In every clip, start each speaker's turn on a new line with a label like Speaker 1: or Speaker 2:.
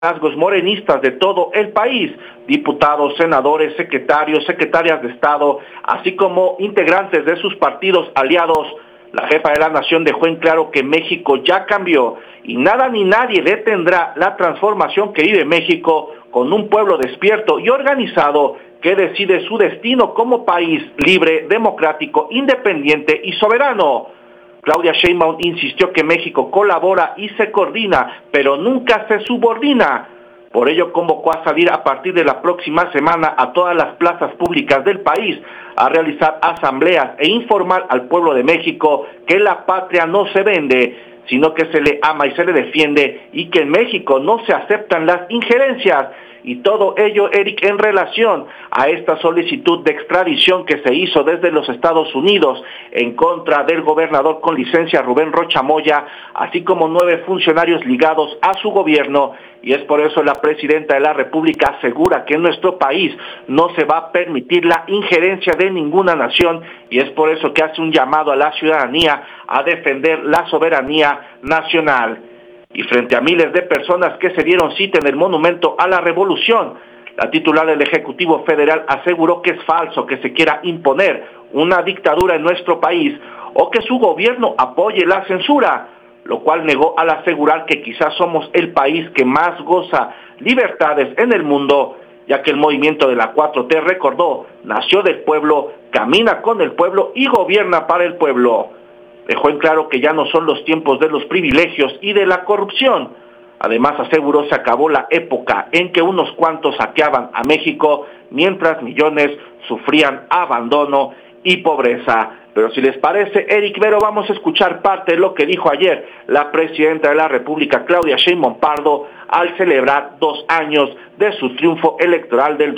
Speaker 1: liderazgos morenistas de todo el país, diputados, senadores, secretarios, secretarias de Estado, así como integrantes de sus partidos aliados. La jefa de la nación dejó en claro que México ya cambió y nada ni nadie detendrá la transformación que vive México con un pueblo despierto y organizado que decide su destino como país libre, democrático, independiente y soberano. Claudia Sheinbaum insistió que México colabora y se coordina, pero nunca se subordina. Por ello convocó a salir a partir de la próxima semana a todas las plazas públicas del país a realizar asambleas e informar al pueblo de México que la patria no se vende, sino que se le ama y se le defiende y que en México no se aceptan las injerencias. Y todo ello, Eric, en relación a esta solicitud de extradición que se hizo desde los Estados Unidos en contra del gobernador con licencia Rubén Rocha Moya, así como 9 funcionarios ligados a su gobierno. Y es por eso la presidenta de la República asegura que en nuestro país no se va a permitir la injerencia de ninguna nación, y es por eso que hace un llamado a la ciudadanía a defender la soberanía nacional. Y frente a miles de personas que se dieron cita en el Monumento a la Revolución, la titular del Ejecutivo Federal aseguró que es falso que se quiera imponer una dictadura en nuestro país o que su gobierno apoye la censura, lo cual negó al asegurar que quizás somos el país que más goza libertades en el mundo, ya que el movimiento de la 4T, recordó, nació del pueblo, camina con el pueblo y gobierna para el pueblo. Dejó en claro que ya no son los tiempos de los privilegios y de la corrupción. Además, aseguró, se acabó la época en que unos cuantos saqueaban a México mientras millones sufrían abandono y pobreza. Pero si les parece, Eric Vero, vamos a escuchar parte de lo que dijo ayer la presidenta de la República, Claudia Sheinbaum Pardo, al celebrar 2 años de su triunfo electoral del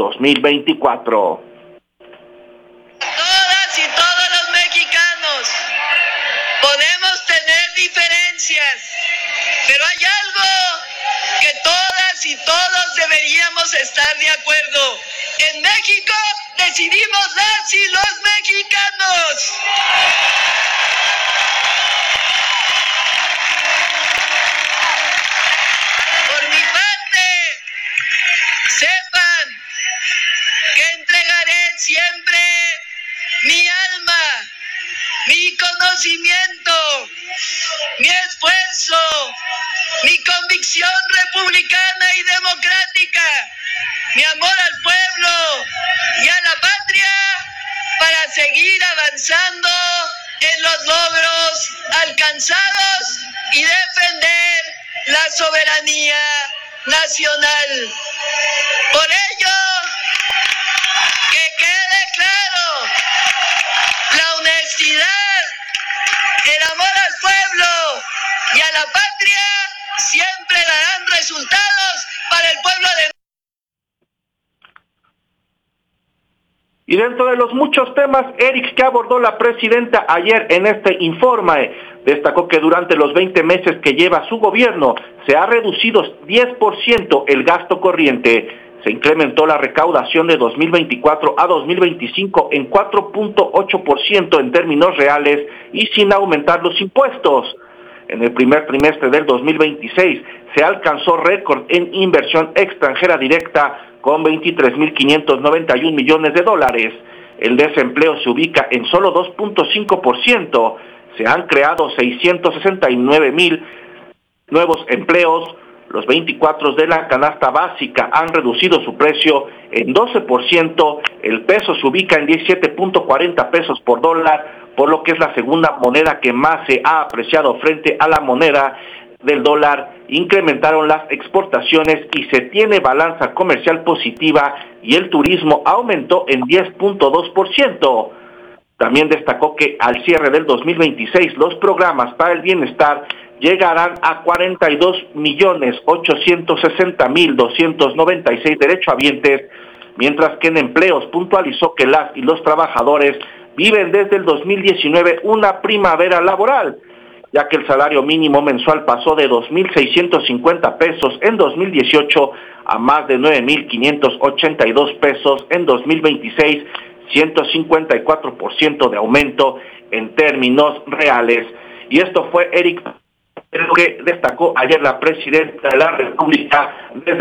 Speaker 1: 2024.
Speaker 2: Podemos tener diferencias, pero hay algo que todas y todos deberíamos estar de acuerdo. En México decidimos las y los mexicanos. Por mi parte, sepan que entregaré siempre mi alma, mi conocimiento, mi esfuerzo, mi convicción republicana y democrática, mi amor al pueblo y a la patria para seguir avanzando en los logros alcanzados y defender la soberanía nacional. Por ello, que quede claro, la honestidad, el amor al pueblo y a la patria siempre darán resultados para el pueblo de México.
Speaker 1: Y dentro de los muchos temas, Eric, que abordó la presidenta ayer en este informe, destacó que durante los 20 meses que lleva su gobierno se ha reducido 10% el gasto corriente. Se incrementó la recaudación de 2024 a 2025 en 4.8% en términos reales y sin aumentar los impuestos. En el primer trimestre del 2026 se alcanzó récord en inversión extranjera directa con 23.591 millones de dólares. El desempleo se ubica en solo 2.5%. Se han creado 669,000 nuevos empleos. Los 24 de la canasta básica han reducido su precio en 12%, el peso se ubica en 17.40 pesos por dólar, por lo que es la segunda moneda que más se ha apreciado frente a la moneda del dólar. Incrementaron las exportaciones y se tiene balanza comercial positiva y el turismo aumentó en 10.2%. También destacó que al cierre del 2026 los programas para el bienestar llegarán a 42.860.296 derechohabientes, mientras que en empleos puntualizó que las y los trabajadores viven desde el 2019 una primavera laboral, ya que el salario mínimo mensual pasó de 2.650 pesos en 2018 a más de 9.582 pesos en 2026, 154% de aumento en términos reales. Y esto fue, Eric, Es lo que destacó ayer la presidenta de la República desde